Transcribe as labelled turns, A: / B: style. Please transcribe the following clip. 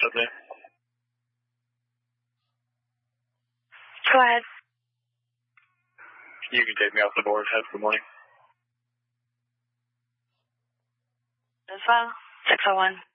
A: update?
B: Go ahead.
A: You can take me off the board. Have a good morning.
B: As well. 601.